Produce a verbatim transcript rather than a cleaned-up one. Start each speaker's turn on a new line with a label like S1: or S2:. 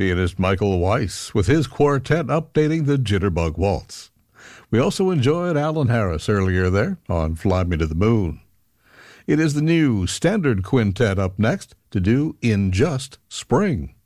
S1: Pianist Michael Weiss with his quartet updating the Jitterbug Waltz. We also enjoyed Alan Harris earlier there on Fly Me to the Moon. It is the new standard quintet up next to do In Just Spring.